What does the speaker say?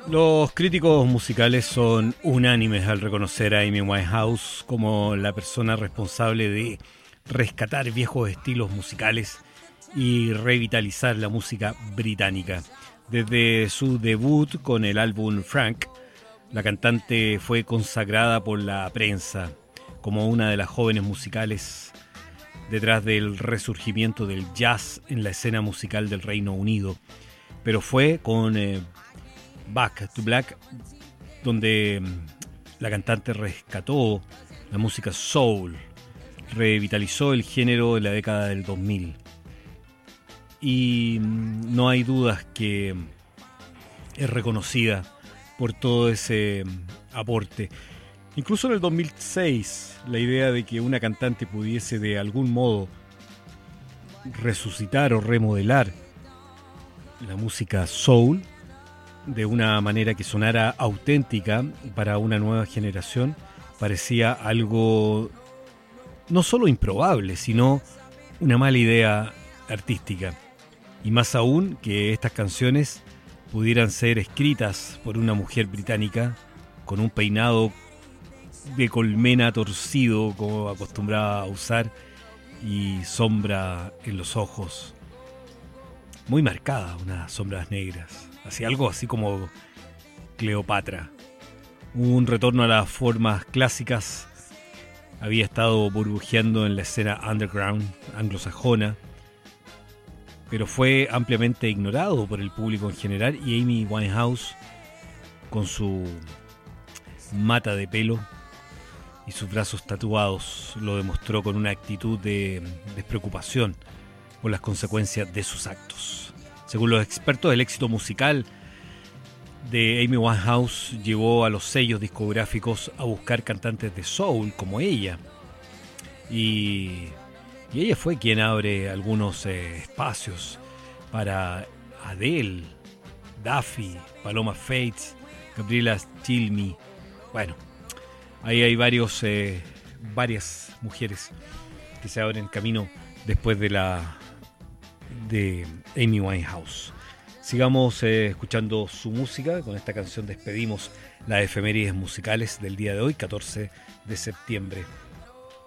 Los críticos musicales son unánimes al reconocer a Amy Winehouse como la persona responsable de rescatar viejos estilos musicales y revitalizar la música británica. Desde su debut con el álbum Frank, la cantante fue consagrada por la prensa como una de las jóvenes musicales detrás del resurgimiento del jazz en la escena musical del Reino Unido. Pero fue con Back to Black donde la cantante rescató la música soul, revitalizó el género en la década del 2000. Y no hay dudas que es reconocida por todo ese aporte. Incluso en el 2006, la idea de que una cantante pudiese de algún modo resucitar o remodelar la música soul de una manera que sonara auténtica para una nueva generación parecía algo no solo improbable, sino una mala idea artística. Y más aún que estas canciones pudieran ser escritas por una mujer británica con un peinado de colmena torcido como acostumbraba a usar y sombra en los ojos muy marcada, unas sombras negras, así algo así como Cleopatra. Un retorno a las formas clásicas. Había estado burbujeando en la escena underground anglosajona, pero fue ampliamente ignorado por el público en general, y Amy Winehouse, con su mata de pelo y sus brazos tatuados, lo demostró con una actitud de despreocupación por las consecuencias de sus actos. Según los expertos, el éxito musical de Amy Winehouse llevó a los sellos discográficos a buscar cantantes de soul como ella. Y ella fue quien abre algunos espacios para Adele, Duffy, Paloma Faith, Gabriela Cilmi. Bueno, ahí hay varias mujeres que se abren camino después de Amy Winehouse. Sigamos escuchando su música. Con esta canción despedimos las efemérides musicales del día de hoy, 14 de septiembre.